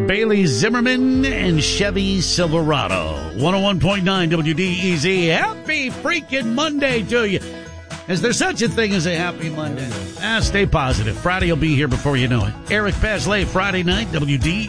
Bailey Zimmerman and Chevy Silverado. 101.9 WDEZ. Happy freaking Monday to you. Is there such a thing as a happy Monday? Stay positive. Friday will be here before you know it. Eric Paslay, Friday night, WDEZ.